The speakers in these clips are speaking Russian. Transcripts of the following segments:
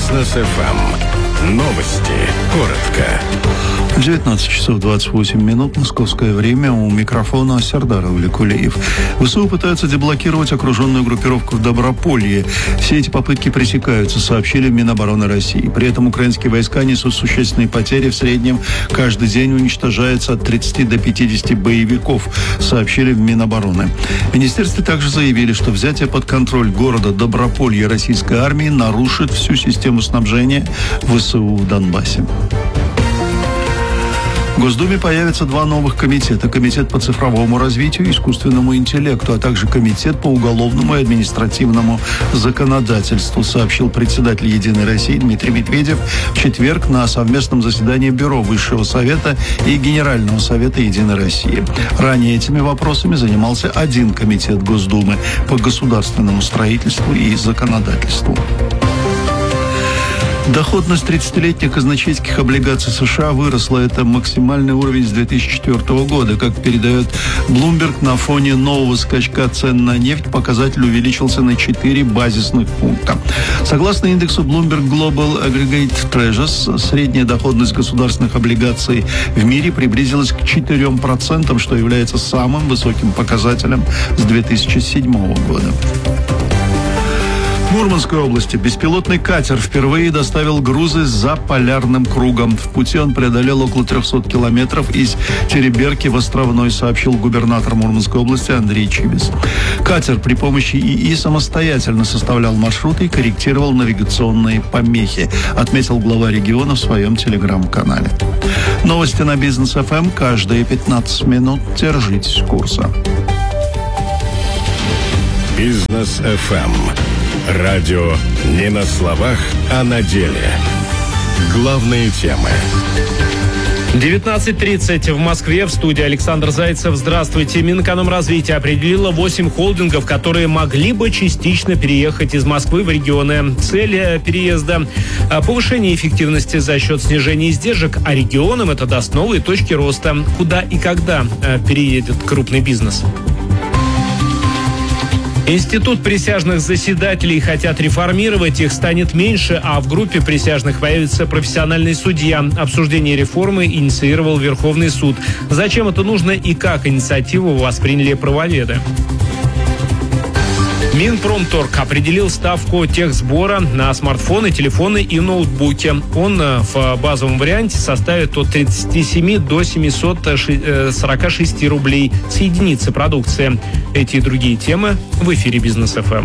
Бизнес ФМ. Новости. Коротко. 19 часов 28 минут, московское время. У микрофона Сердар Авликулиев. ВСУ пытаются деблокировать окруженную группировку в Доброполье. Все эти попытки пресекаются, сообщили в Минобороны России. При этом украинские войска несут существенные потери. В среднем каждый день уничтожается от 30 до 50 боевиков, сообщили в Минобороны. В министерстве также заявили, что взятие под контроль города Доброполье российской армии нарушит всю систему снабжения ВСУ в Донбассе. В Госдуме появятся два новых комитета. Комитет по цифровому развитию и искусственному интеллекту, а также комитет по уголовному и административному законодательству, сообщил председатель «Единой России» Дмитрий Медведев в четверг на совместном заседании Бюро Высшего Совета и Генерального Совета «Единой России». Ранее этими вопросами занимался один комитет Госдумы по государственному строительству и законодательству. Доходность 30-летних казначейских облигаций США выросла. Это максимальный уровень с 2004 года. Как передает Bloomberg, на фоне нового скачка цен на нефть показатель увеличился на 4 базисных пункта. Согласно индексу Bloomberg Global Aggregate Treasuries, средняя доходность государственных облигаций в мире приблизилась к 4%, что является самым высоким показателем с 2007 года. В Мурманской области беспилотный катер впервые доставил грузы за полярным кругом. В пути он преодолел около 300 километров из Тереберки в Островной, сообщил губернатор Мурманской области Андрей Чибис. Катер при помощи ИИ самостоятельно составлял маршруты и корректировал навигационные помехи, отметил глава региона в своем телеграм-канале. Новости на Бизнес ФМ каждые 15 минут. Держитесь курса. Бизнес ФМ. Радио не на словах, а на деле. Главные темы. 19:30 в Москве. В студии Александр Зайцев. Здравствуйте. Минэкономразвития определило 8 холдингов, которые могли бы частично переехать из Москвы в регионы. Цель переезда – повышение эффективности за счет снижения издержек, а регионам это даст новые точки роста. Куда и когда переедет крупный бизнес? Институт присяжных заседателей хотят реформировать, их станет меньше, а в группе присяжных появится профессиональный судья. Обсуждение реформы инициировал Верховный суд. Зачем это нужно и как инициативу восприняли правоведы? Минпромторг определил ставку техсбора на смартфоны, телефоны и ноутбуки. Он в базовом варианте составит от 37 до 746 рублей с единицы продукции. Эти и другие темы в эфире Бизнес ФМ.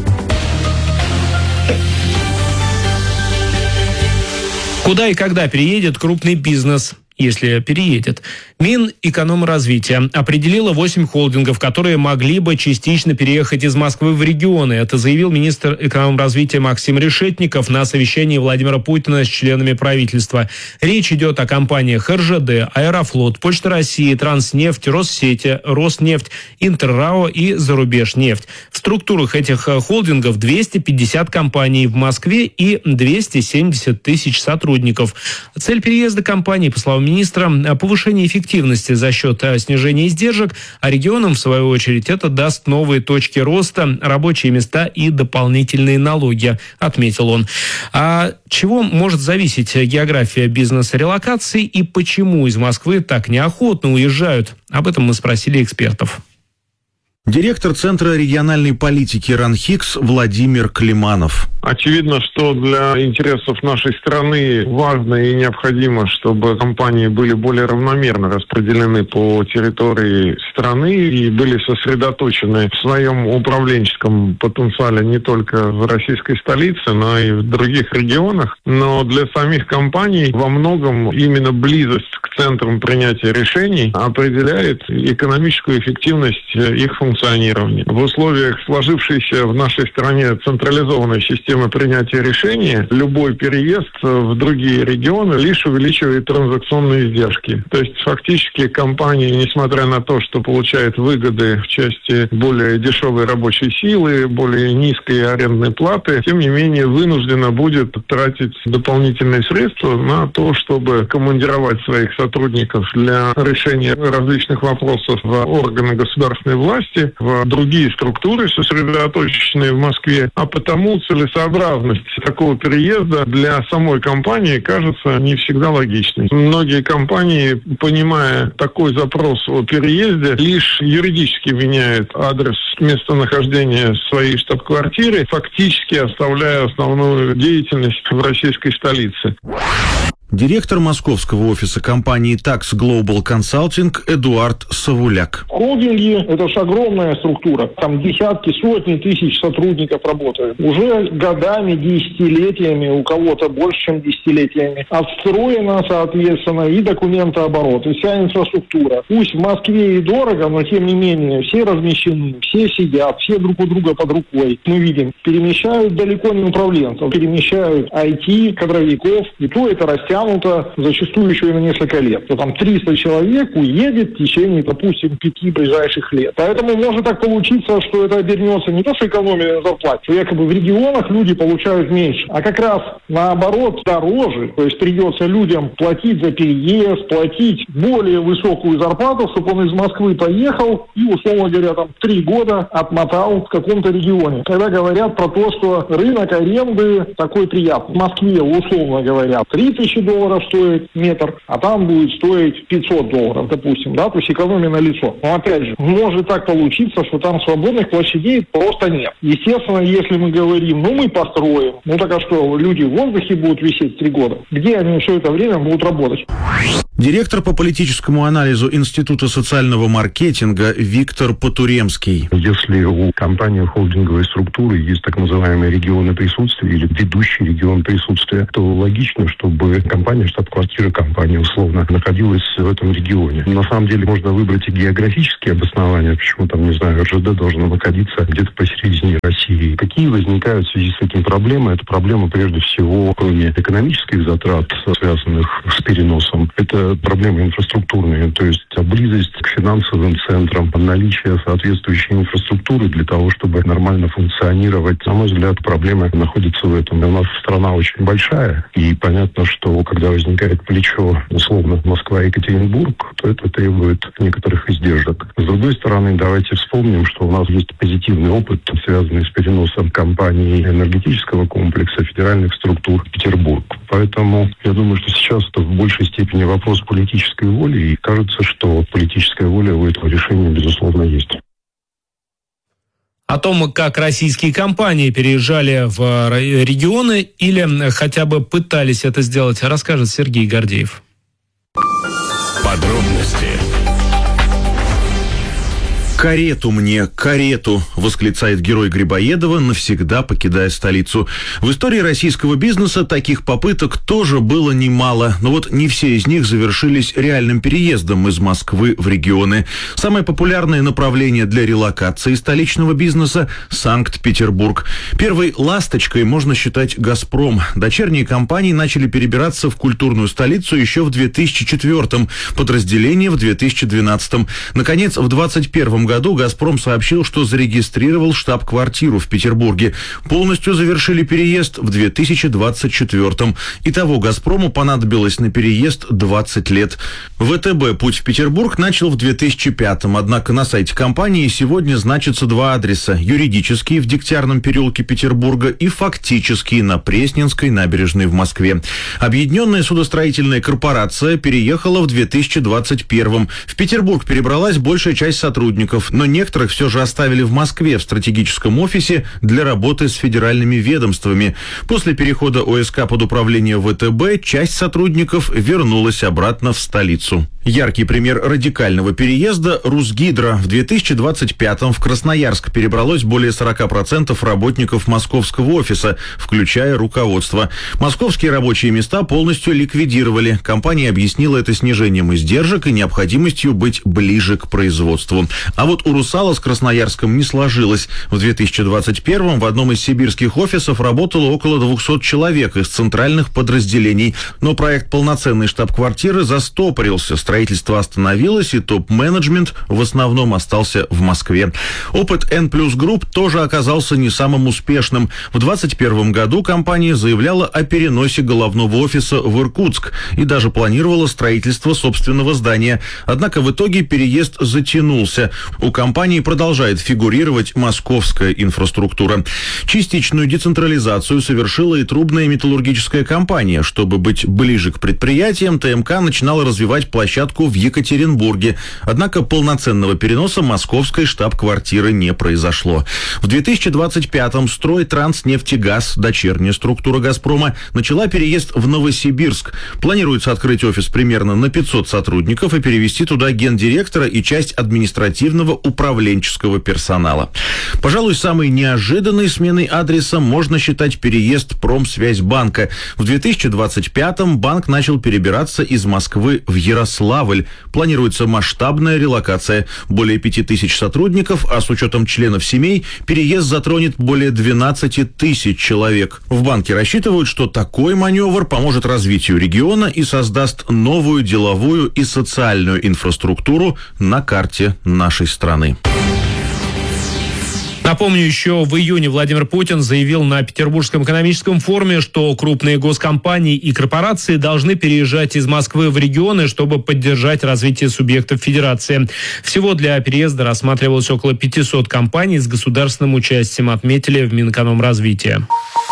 Куда и когда переедет крупный бизнес? Если переедет. Минэкономразвития определило 8 холдингов, которые могли бы частично переехать из Москвы в регионы. Это заявил министр экономразвития Максим Решетников на совещании Владимира Путина с членами правительства. Речь идет о компаниях РЖД, Аэрофлот, Почта России, Транснефть, Россети, Роснефть, Интеррао и Зарубежнефть. В структурах этих холдингов 250 компаний в Москве и 270 тысяч сотрудников. Цель переезда компаний, по словам министра, повышение эффективности за счет снижения издержек, а регионам, в свою очередь, это даст новые точки роста, рабочие места и дополнительные налоги, отметил он. А чего может зависеть география бизнес-релокации и почему из Москвы так неохотно уезжают? Об этом мы спросили экспертов. Директор Центра региональной политики РАНХИКС Владимир Климанов. Очевидно, что для интересов нашей страны важно и необходимо, чтобы компании были более равномерно распределены по территории страны и были сосредоточены в своем управленческом потенциале не только в российской столице, но и в других регионах. Но для самих компаний во многом именно близость к центрам принятия решений определяет экономическую эффективность их функционирования. В условиях сложившейся в нашей стране централизованной системы принятия решений, любой переезд в другие регионы лишь увеличивает транзакционные издержки. То есть фактически компания, несмотря на то, что получает выгоды в части более дешевой рабочей силы, более низкой арендной платы, тем не менее вынуждена будет тратить дополнительные средства на то, чтобы командировать своих сотрудников для решения различных вопросов в органы государственной власти, перешли в другие структуры, сосредоточенные в Москве, а потому целесообразность такого переезда для самой компании кажется не всегда логичной. Многие компании, понимая такой запрос о переезде, лишь юридически меняют адрес местонахождения своей штаб-квартиры, фактически оставляя основную деятельность в российской столице. Директор московского офиса компании Tax Global Consulting Эдуард Савуляк. Холдинги – это же огромная структура. Там десятки, сотни тысяч сотрудников работают. Уже годами, десятилетиями, у кого-то больше, чем десятилетиями, отстроена, соответственно, и документооборот, и вся инфраструктура. Пусть в Москве и дорого, но тем не менее все размещены, все сидят, все друг у друга под рукой. Мы видим, перемещают далеко не управленцев, перемещают IT-кадровиков, и то это растянуто зачастую еще и на несколько лет. То там 300 человек уедет в течение, допустим, 5 ближайших лет. Поэтому может так получиться, что это обернется не то, что экономия на зарплате, что якобы в регионах люди получают меньше, а как раз наоборот дороже. То есть придется людям платить за переезд, платить более высокую зарплату, чтобы он из Москвы поехал и, условно говоря, там 3 года отмотал в каком-то регионе. Когда говорят про то, что рынок аренды такой приятный. В Москве, условно говоря, 3000 долларов стоит метр, а там будет стоить $500, допустим, да, то есть экономия на лицо. Но опять же, может так получиться, что там свободных площадей просто нет. Естественно, если мы говорим, мы построим, так а что, люди в воздухе будут висеть 3 года? Где они все это время будут работать? Директор по политическому анализу Института социального маркетинга Виктор Потуремский. Если у компании холдинговой структуры есть так называемые регионы присутствия или ведущий регион присутствия, то логично, чтобы компания, штаб-квартира компании условно находилась в этом регионе. На самом деле можно выбрать и географические обоснования, почему там, не знаю, РЖД должно находиться где-то посередине России. Какие возникают в связи с этим проблемы? Это проблема прежде всего, кроме экономических затрат, связанных с переносом, это проблемы инфраструктурные, то есть близость к финансовым центрам, наличие соответствующей инфраструктуры для того, чтобы нормально функционировать. На мой взгляд, проблема находится в этом. У нас страна очень большая, и понятно, что когда возникает плечо, условно, Москва-Екатеринбург, то это требует некоторых издержек. С другой стороны, давайте вспомним, что у нас есть позитивный опыт, связанный с переносом компаний энергетического комплекса, федеральных структур в Петербург. Поэтому я думаю, что сейчас это в большей степени вопрос политической воли, и кажется, что политическая воля у этого решения, безусловно, есть. О том, как российские компании переезжали в регионы или хотя бы пытались это сделать, расскажет Сергей Гордеев. Подробности. «Карету мне, карету!» – восклицает герой Грибоедова, навсегда покидая столицу. В истории российского бизнеса таких попыток тоже было немало, но вот не все из них завершились реальным переездом из Москвы в регионы. Самое популярное направление для релокации столичного бизнеса – Санкт-Петербург. Первой «ласточкой» можно считать «Газпром». Дочерние компании начали перебираться в культурную столицу еще в 2004-м, подразделение в 2012-м. Наконец, в 2021 году «Газпром» сообщил, что зарегистрировал штаб-квартиру в Петербурге. Полностью завершили переезд в 2024-м. Итого «Газпрому» понадобилось на переезд 20 лет. ВТБ путь в Петербург начал в 2005-м, однако на сайте компании сегодня значатся 2 адреса. Юридический в Дегтярном переулке Петербурга и фактический на Пресненской набережной в Москве. Объединенная судостроительная корпорация переехала в 2021-м. В Петербург перебралась большая часть сотрудников, но некоторых все же оставили в Москве в стратегическом офисе для работы с федеральными ведомствами. После перехода ОСК под управление ВТБ часть сотрудников вернулась обратно в столицу. Яркий пример радикального переезда – Русгидро. В 2025-м в Красноярск перебралось более 40% работников московского офиса, включая руководство. Московские рабочие места полностью ликвидировали. Компания объяснила это снижением издержек и необходимостью быть ближе к производству. А вот у «Русала» с Красноярском не сложилось. В 2021-м в одном из сибирских офисов работало около 200 человек из центральных подразделений. Но проект полноценной штаб-квартиры застопорился. Строительство остановилось, и топ-менеджмент в основном остался в Москве. Опыт N+ Group тоже оказался не самым успешным. В 2021 году компания заявляла о переносе головного офиса в Иркутск и даже планировала строительство собственного здания. Однако в итоге переезд затянулся. У компании продолжает фигурировать московская инфраструктура. Частичную децентрализацию совершила и трубная металлургическая компания. Чтобы быть ближе к предприятиям, ТМК начинала развивать площадку в Екатеринбурге. Однако полноценного переноса московской штаб-квартиры не произошло. В 2025-м Стройтранснефтегаз, дочерняя структура «Газпрома», начала переезд в Новосибирск. Планируется открыть офис примерно на 500 сотрудников и перевести туда гендиректора и часть административного управленческого персонала. Пожалуй, самой неожиданной сменой адреса можно считать переезд Промсвязьбанка. В 2025-м банк начал перебираться из Москвы в Ярославль. Планируется масштабная релокация. Более 5000 сотрудников, а с учетом членов семей, переезд затронет более 12 тысяч человек. В банке рассчитывают, что такой маневр поможет развитию региона и создаст новую деловую и социальную инфраструктуру на карте нашей страны. Напомню, еще в июне Владимир Путин заявил на Петербургском экономическом форуме, что крупные госкомпании и корпорации должны переезжать из Москвы в регионы, чтобы поддержать развитие субъектов федерации. Всего для переезда рассматривалось около 500 компаний с государственным участием, отметили в Минэкономразвития.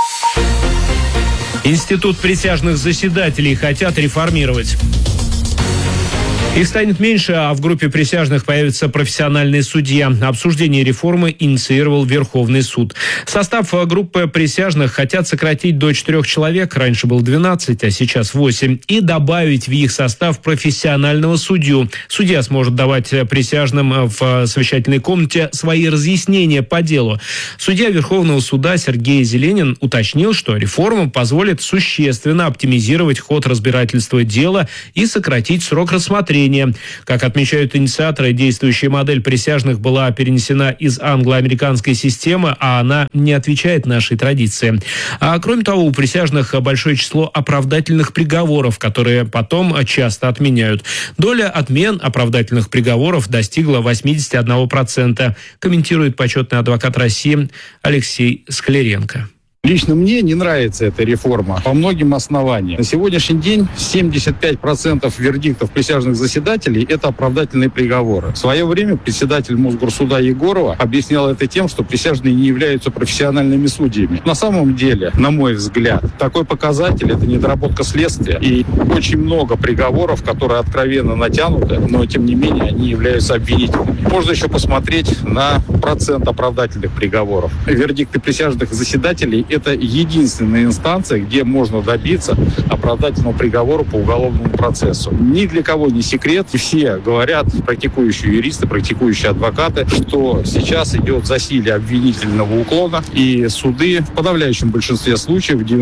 Институт присяжных заседателей хотят реформировать. Их станет меньше, а в группе присяжных появится профессиональный судья. Обсуждение реформы инициировал Верховный суд. Состав группы присяжных хотят сократить до 4 человек, раньше было 12, а сейчас 8, и добавить в их состав профессионального судью. Судья сможет давать присяжным в совещательной комнате свои разъяснения по делу. Судья Верховного суда Сергей Зеленин уточнил, что реформа позволит существенно оптимизировать ход разбирательства дела и сократить срок рассмотрения. Как отмечают инициаторы, действующая модель присяжных была перенесена из англо-американской системы, а она не отвечает нашей традиции. А кроме того, у присяжных большое число оправдательных приговоров, которые потом часто отменяют. Доля отмен оправдательных приговоров достигла 81%, комментирует почетный адвокат России Алексей Скляренко. Лично мне не нравится эта реформа по многим основаниям. На сегодняшний день 75% вердиктов присяжных заседателей – это оправдательные приговоры. В свое время председатель Мосгорсуда Егорова объяснял это тем, что присяжные не являются профессиональными судьями. На самом деле, на мой взгляд, такой показатель – это недоработка следствия. И очень много приговоров, которые откровенно натянуты, но тем не менее они являются обвинительными. Можно еще посмотреть на процент оправдательных приговоров. Вердикты присяжных заседателей – это единственная инстанция, где можно добиться оправдательного приговора по уголовному процессу. Ни для кого не секрет, и все говорят, практикующие юристы, практикующие адвокаты, что сейчас идет засилие обвинительного уклона, и суды в подавляющем большинстве случаев, в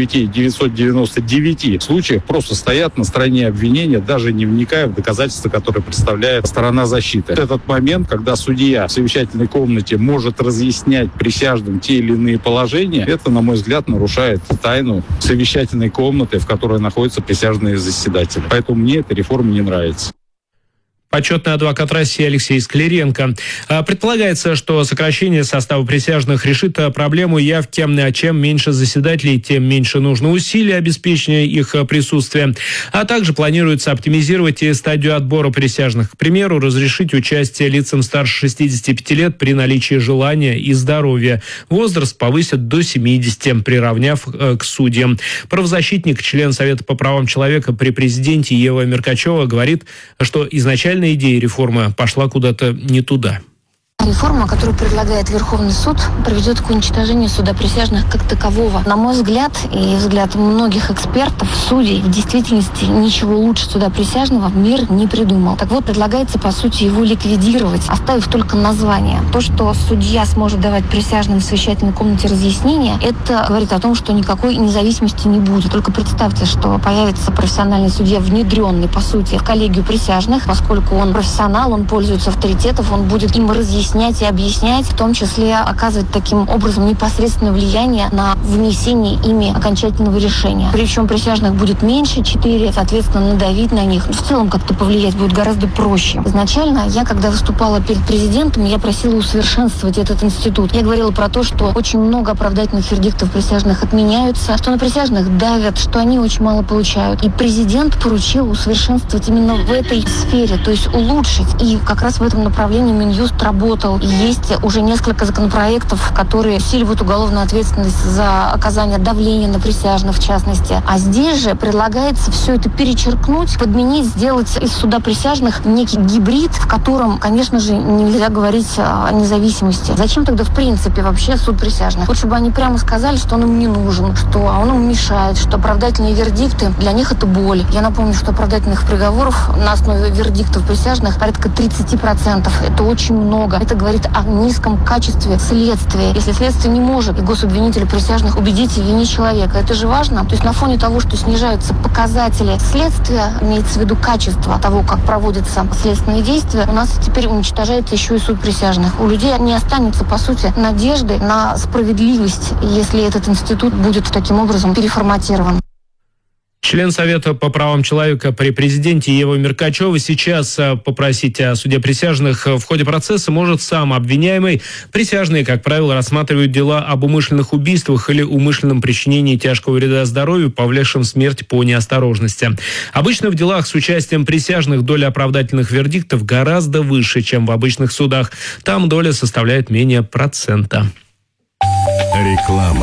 999 случаях, просто стоят на стороне обвинения, даже не вникая в доказательства, которые представляет сторона защиты. Этот момент, когда судья в совещательной комнате может разъяснять присяжным те или иные положения, это, на мой взгляд, нарушает тайну совещательной комнаты, в которой находятся присяжные заседатели. Поэтому мне эта реформа не нравится. Почетный адвокат России Алексей Скляренко. Предполагается, что сокращение состава присяжных решит проблему явки. Чем меньше заседателей, тем меньше нужно усилий обеспечения их присутствия. А также планируется оптимизировать и стадию отбора присяжных. К примеру, разрешить участие лицам старше 65 лет при наличии желания и здоровья. Возраст повысят до 70, приравняв к судьям. Правозащитник, член Совета по правам человека при президенте Ева Меркачева говорит, что изначально идея реформы пошла куда-то не туда. Реформа, которую предлагает Верховный суд, приведет к уничтожению суда присяжных как такового. На мой взгляд и взгляд многих экспертов, судей, в действительности ничего лучше суда присяжного мир не придумал. Так вот, предлагается, по сути, его ликвидировать, оставив только название. То, что судья сможет давать присяжным в совещательной комнате разъяснения, это говорит о том, что никакой независимости не будет. Только представьте, что появится профессиональный судья, внедренный, по сути, в коллегию присяжных, поскольку он профессионал, он пользуется авторитетом, он будет им разъяснять выяснять и объяснять, в том числе оказывать таким образом непосредственное влияние на вынесение ими окончательного решения. Причем присяжных будет меньше, 4, соответственно, надавить на них. В целом как-то повлиять будет гораздо проще. Изначально я, когда выступала перед президентом, я просила усовершенствовать этот институт. Я говорила про то, что очень много оправдательных вердиктов присяжных отменяются, что на присяжных давят, что они очень мало получают. И президент поручил усовершенствовать именно в этой сфере, то есть улучшить. И как раз в этом направлении Минюст работал. И есть уже несколько законопроектов, которые усиливают уголовную ответственность за оказание давления на присяжных, в частности. А здесь же предлагается все это перечеркнуть, подменить, сделать из суда присяжных некий гибрид, в котором, конечно же, нельзя говорить о независимости. Зачем тогда, в принципе, вообще суд присяжных? Лучше бы они прямо сказали, что он им не нужен, что он им мешает, что оправдательные вердикты для них это боль. Я напомню, что оправдательных приговоров на основе вердиктов присяжных порядка 30%. Это очень много. Это говорит о низком качестве следствия. Если следствие не может, и гособвинители присяжных убедить в вине человека, это же важно. То есть на фоне того, что снижаются показатели следствия, имеется в виду качество того, как проводятся следственные действия, у нас теперь уничтожается еще и суд присяжных. У людей не останется, по сути, надежды на справедливость, если этот институт будет таким образом переформатирован. Член Совета по правам человека при президенте Ева Меркачева сейчас попросить о суде присяжных в ходе процесса может сам обвиняемый. Присяжные, как правило, рассматривают дела об умышленных убийствах или умышленном причинении тяжкого вреда здоровью, повлекшем смерть по неосторожности. Обычно в делах с участием присяжных доля оправдательных вердиктов гораздо выше, чем в обычных судах. Там доля составляет менее 1%. Реклама.